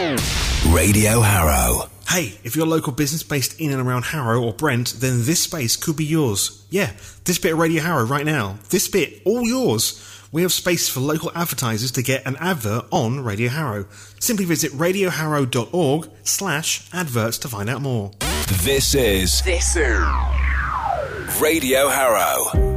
Radio Harrow. Hey, if you're a local business based in and around Harrow or Brent, then this space could be yours. Yeah, this bit of Radio Harrow right now. This bit, all yours. We have space for local advertisers to get an advert on Radio Harrow. Simply visit radioharrow.org/adverts to find out more. This is Radio Harrow.